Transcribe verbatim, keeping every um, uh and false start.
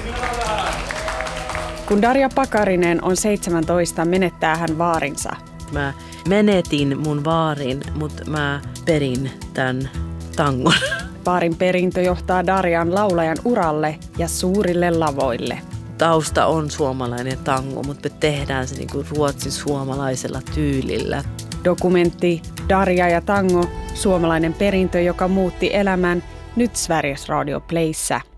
Kun Darja Pakarinen on seitsemäntoista, menettää hän vaarinsa. Mä menetin mun vaarin, mutta mä perin tämän tangon. Vaarin perintö johtaa Darjan laulajan uralle ja suurille lavoille. Tausta on suomalainen tango, mutta me tehdään se niinku ruotsin suomalaisella tyylillä. Dokumentti Darja ja tango, suomalainen perintö, joka muutti elämän, nyt Sveriges Radio Playssä.